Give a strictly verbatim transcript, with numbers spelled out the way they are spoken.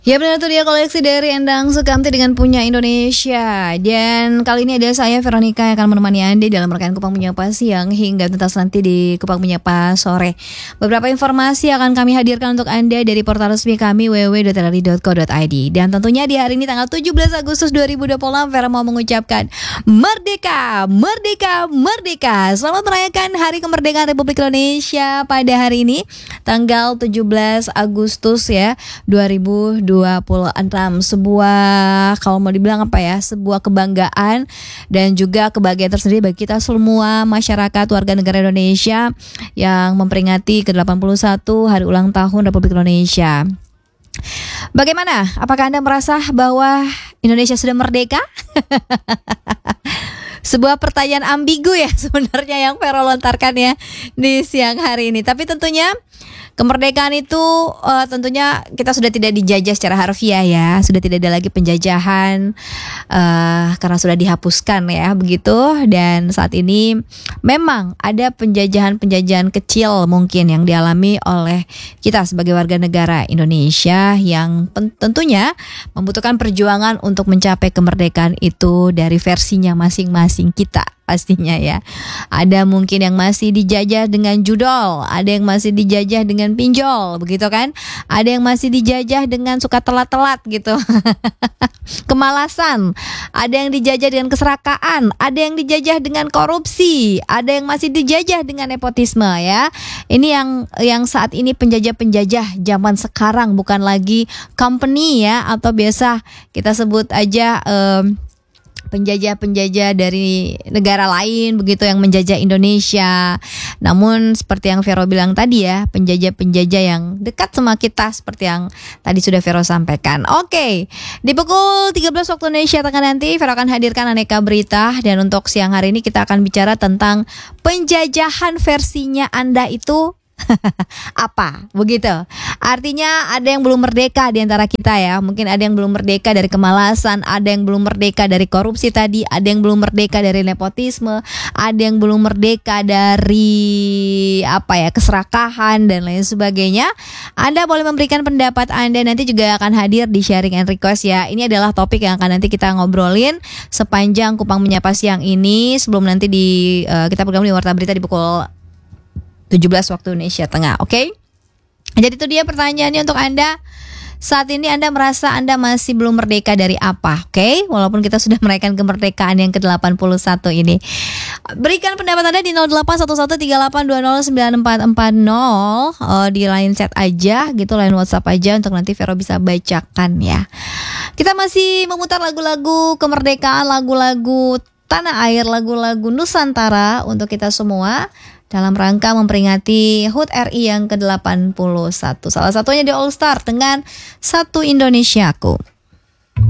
Ya benar, itu dia koleksi dari Endang Sukamti dengan Punya Indonesia. Dan kali ini ada saya Veronica yang akan menemani Anda dalam rangkaian Kupang Menyapa siang hingga tuntas nanti di Kupang Menyapa sore. Beberapa informasi akan kami hadirkan untuk Anda dari portal resmi kami w w w dot r r i dot co dot i d. Dan tentunya di hari ini tanggal tujuh belas Agustus dua ribu dua puluh enam, Vera mau mengucapkan Merdeka, Merdeka, Merdeka. Selamat merayakan Hari Kemerdekaan Republik Indonesia pada hari ini tanggal tujuh belas Agustus ya dua ribu dua puluh enam. Sebuah, kalau mau dibilang apa ya, sebuah kebanggaan dan juga kebahagiaan tersendiri bagi kita semua masyarakat warga negara Indonesia yang memperingati ke delapan puluh satu hari ulang tahun Republik Indonesia. Bagaimana? Apakah Anda merasa bahwa Indonesia sudah merdeka? Sebuah pertanyaan ambigu ya sebenarnya yang Vero lontarkan ya di siang hari ini. Tapi tentunya kemerdekaan itu uh, tentunya kita sudah tidak dijajah secara harfiah ya, sudah tidak ada lagi penjajahan uh, karena sudah dihapuskan ya begitu. Dan saat ini memang ada penjajahan-penjajahan kecil mungkin yang dialami oleh kita sebagai warga negara Indonesia yang pen- tentunya membutuhkan perjuangan untuk mencapai kemerdekaan itu dari versinya masing-masing kita. Pastinya ya. Ada mungkin yang masih dijajah dengan judol, ada yang masih dijajah dengan pinjol, begitu kan? Ada yang masih dijajah dengan suka telat-telat gitu. Kemalasan. Ada yang dijajah dengan keserakaan, ada yang dijajah dengan korupsi, ada yang masih dijajah dengan nepotisme ya. Ini yang yang saat ini penjajah-penjajah zaman sekarang, bukan lagi company ya, atau biasa kita sebut aja um, penjajah-penjajah dari negara lain begitu yang menjajah Indonesia. Namun seperti yang Vero bilang tadi ya, penjajah-penjajah yang dekat sama kita seperti yang tadi sudah Vero sampaikan. Oke, di pukul tiga belas waktu Indonesia Tengah nanti Vero akan hadirkan aneka berita. Dan untuk siang hari ini kita akan bicara tentang penjajahan versinya Anda itu apa begitu. Artinya ada yang belum merdeka di antara kita ya. Mungkin ada yang belum merdeka dari kemalasan, ada yang belum merdeka dari korupsi tadi, ada yang belum merdeka dari nepotisme, ada yang belum merdeka dari apa ya, keserakahan dan lain sebagainya. Anda boleh memberikan pendapat Anda, nanti juga akan hadir di sharing and request ya. Ini adalah topik yang akan nanti kita ngobrolin sepanjang Kupang Menyapa siang ini, sebelum nanti di uh, kita program di Warta Berita di pukul tujuh belas waktu Indonesia Tengah, oke? Okay? Jadi itu dia pertanyaannya untuk Anda. Saat ini Anda merasa Anda masih belum merdeka dari apa, oke? Okay? Walaupun kita sudah merayakan kemerdekaan yang ke delapan puluh satu ini. Berikan pendapat Anda di nol delapan satu satu tiga delapan dua nol sembilan empat empat nol, uh, di line chat aja gitu, line WhatsApp aja untuk nanti Vero bisa bacakan ya. Kita masih memutar lagu-lagu kemerdekaan, lagu-lagu tanah air, lagu-lagu Nusantara untuk kita semua dalam rangka memperingati H U T R I yang ke delapan puluh satu. Salah satunya di All Star dengan Satu Indonesiaku.